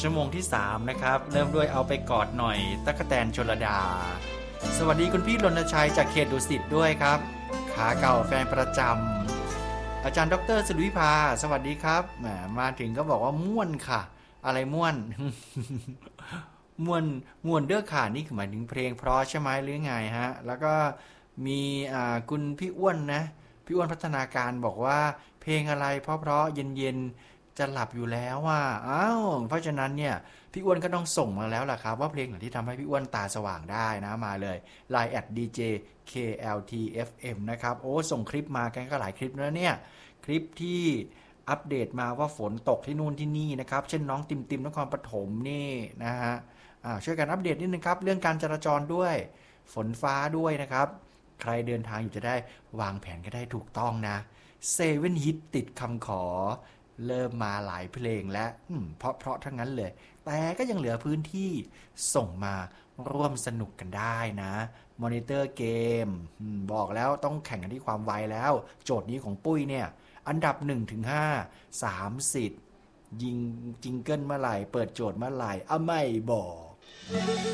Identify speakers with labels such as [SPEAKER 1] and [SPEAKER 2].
[SPEAKER 1] ชั่วโมงที่3นะครับเริ่มด้วยเอาไปกอดหน่อยตั๊กแตนชลดาสวัสดีคุณพี่รณชัยจากเขตดุสิตด้วยครับขาเก่าแฟนประจำอาจารย์ดร.สุริวิภาสวัสดีครับแหมมาถึงก็บอกว่าม่วนค่ะอะไรม่วน ม่วนเด้อค่ะนี่คือหมายถึงเพลงเพราะใช่ไหมหรือไงฮะแล้วก็มีคุณพี่อ้วนนะพี่อ้วนพัฒนาการบอกว่าเพลงอะไรเพราะเย็นๆจะหลับอยู่แล้วว่าอ้าวเพราะฉะนั้นเนี่ยพี่อ้วนก็ต้องส่งมาแล้วล่ะครับว่าเพลงไหนที่ทำให้พี่อ้วนตาสว่างได้นะมาเลย Line @DJ KLTFM นะครับโอ้ส่งคลิปมากันก็หลายคลิปแล้วเนี่ยคลิปที่อัปเดตมาว่าฝนตกที่นู่นที่นี่นะครับเช่นน้องติมนครปฐมนี่นะฮะช่วยกันอัปเดตนิดนึงครับเรื่องการจราจรด้วยฝนฟ้าด้วยนะครับใครเดินทางอยู่จะได้วางแผนก็ได้ถูกต้องนะเซเว่นฮิตติดคำขอเริ่มมาหลายเพลงและเพราะทั้งนั้นเลยแต่ก็ยังเหลือพื้นที่ส่งมาร่วมสนุกกันได้นะมอนิเตอร์เกมบอกแล้วต้องแข่งกันที่ความไวแล้วโจทย์นี้ของปุ้ยเนี่ยอันดับ 1-5 30ยิงจิงเกิลเมื่อไหร่เปิดโจทย์เมื่อไหร่ไม่บอก